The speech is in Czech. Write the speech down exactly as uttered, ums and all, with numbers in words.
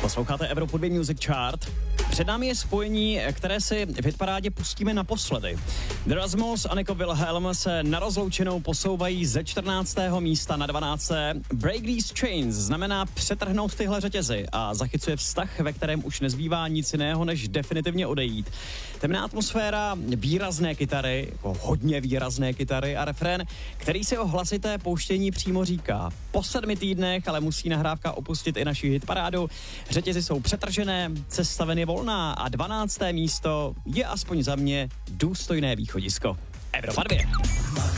Posloucháte Evropu dva Music Chart. Před námi je spojení, které si v hitparádě pustíme naposledy. The Rasmus a Nico Wilhelm se na rozloučenou posouvají ze čtrnáctého místa na dvanácté Break these chains znamená přetrhnout tyhle řetězy a zachycuje vztah, ve kterém už nezbývá nic jiného, než definitivně odejít. Temná atmosféra, výrazné kytary, jako hodně výrazné kytary a refrén, který si o hlasité pouštění přímo říká. Po sedmi týdnech ale musí nahrávka opustit i naši hitparádu. Řetězy jsou přetržené, cesta ven je volná a dvanácté místo je aspoň za mě důstojné východisko. Evropa dva.